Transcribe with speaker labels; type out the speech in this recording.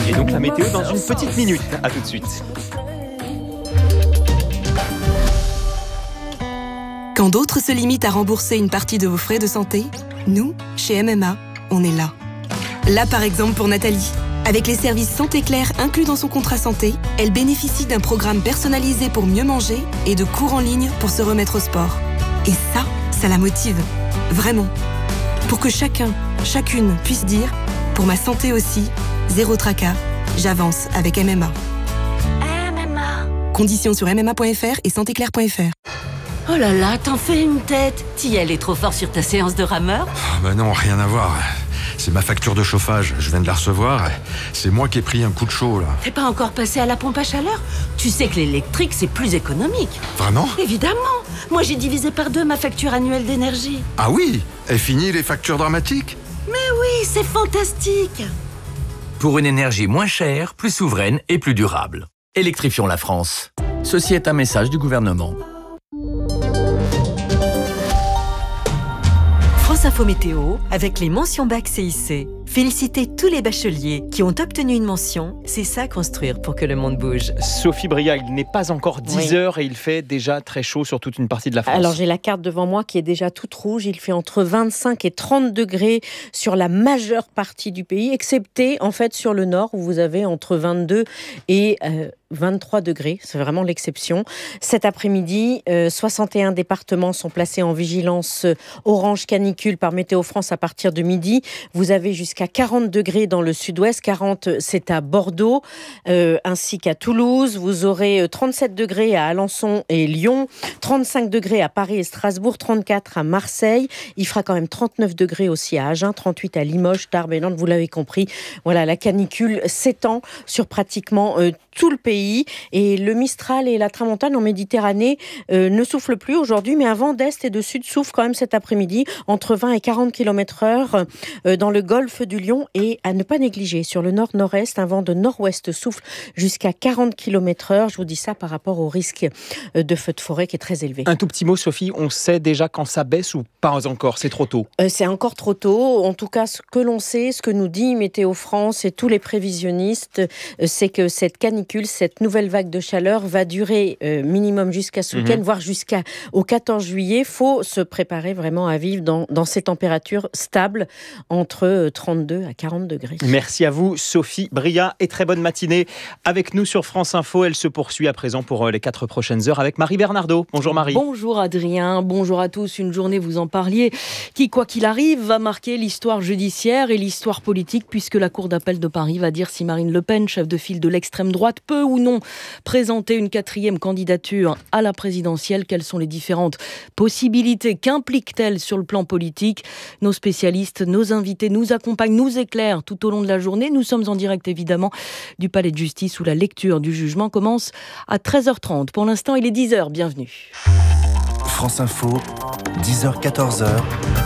Speaker 1: Et donc la météo dans une petite minute. À tout de suite.
Speaker 2: Quand d'autres se limitent à rembourser une partie de vos frais de santé, nous, chez MMA, on est là. Là, par exemple, pour Nathalie. Avec les services Santé Claire inclus dans son contrat santé, elle bénéficie d'un programme personnalisé pour mieux manger et de cours en ligne pour se remettre au sport. Et ça la motive. Vraiment. Pour que chacune puisse dire « Pour ma santé aussi, zéro tracas, j'avance avec MMA ». Conditions sur mma.fr et santéclaire.fr.
Speaker 3: Oh là là, t'en fais une tête. T'y allais trop fort sur ta séance de rameur?
Speaker 4: Bah non, rien à voir. C'est ma facture de chauffage, je viens de la recevoir. C'est moi qui ai pris un coup de chaud, là.
Speaker 3: T'es pas encore passé à la pompe à chaleur? Tu sais que l'électrique, c'est plus économique.
Speaker 4: Vraiment?
Speaker 3: Évidemment. Moi, j'ai divisé par 2 ma facture annuelle d'énergie.
Speaker 4: Ah oui? Et fini les factures dramatiques?
Speaker 3: Mais oui, c'est fantastique.
Speaker 5: Pour une énergie moins chère, plus souveraine et plus durable. Électrifions la France. Ceci est un message du gouvernement.
Speaker 6: France Info Météo, avec les mentions bac CIC. Félicitez tous les bacheliers qui ont obtenu une mention. C'est ça construire pour que le monde bouge.
Speaker 1: Sophie Bria, il n'est pas encore 10h et il fait déjà très chaud sur toute une partie de la France.
Speaker 7: Alors j'ai la carte devant moi qui est déjà toute rouge. Il fait entre 25 et 30 degrés sur la majeure partie du pays, excepté en fait sur le nord où vous avez entre 22 et 23 degrés, c'est vraiment l'exception. Cet après-midi, 61 départements sont placés en vigilance orange canicule par Météo France à partir de midi. Vous avez jusqu'à 40 degrés dans le sud-ouest, 40 c'est à Bordeaux, ainsi qu'à Toulouse. Vous aurez 37 degrés à Alençon et Lyon, 35 degrés à Paris et Strasbourg, 34 à Marseille. Il fera quand même 39 degrés aussi à Agen, 38 à Limoges, Tarbes et Nantes, vous l'avez compris. Voilà, la canicule s'étend sur pratiquement tout le pays. Et le Mistral et la Tramontane en Méditerranée ne soufflent plus aujourd'hui, mais un vent d'est et de sud souffle quand même cet après-midi entre 20 et 40 km/h dans le golfe du Lion. Et à ne pas négliger, sur le nord-nord-est, un vent de nord-ouest souffle jusqu'à 40 km/h. Je vous dis ça par rapport au risque de feu de forêt qui est très élevé.
Speaker 1: Un tout petit mot, Sophie, on sait déjà quand ça baisse ou pas encore? C'est trop tôt?
Speaker 7: C'est encore trop tôt. En tout cas, ce que l'on sait, ce que nous dit Météo France et tous les prévisionnistes, c'est que cette canicule, cette nouvelle vague de chaleur va durer minimum jusqu'à ce week-end, voire jusqu'au 14 juillet. Il faut se préparer vraiment à vivre dans ces températures stables entre 32 à 40 degrés.
Speaker 1: Merci à vous, Sophie Bria, et très bonne matinée avec nous sur France Info. Elle se poursuit à présent pour les 4 prochaines heures avec Marie Bernardo. Bonjour Marie.
Speaker 8: Bonjour Adrien, bonjour à tous. Une journée, vous en parliez, qui, quoi qu'il arrive, va marquer l'histoire judiciaire et l'histoire politique, puisque la Cour d'appel de Paris va dire si Marine Le Pen, chef de file de l'extrême droite, peut ou non présenter une 4e candidature à la présidentielle. Quelles sont les différentes possibilités? Qu'implique-t-elle sur le plan politique? Nos spécialistes, nos invités nous accompagnent, nous éclairent tout au long de la journée. Nous sommes en direct évidemment du Palais de Justice où la lecture du jugement commence à 13h30. Pour l'instant, il est 10h. Bienvenue.
Speaker 9: France Info, 10h-14h.